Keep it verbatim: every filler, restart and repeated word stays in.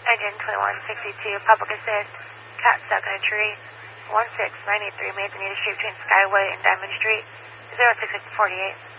Engine twenty-one sixty-two, public assist, cat stuck in a tree, one six nine eight three Manzanita Street between Skyway and Diamond Street, zero six six four eight.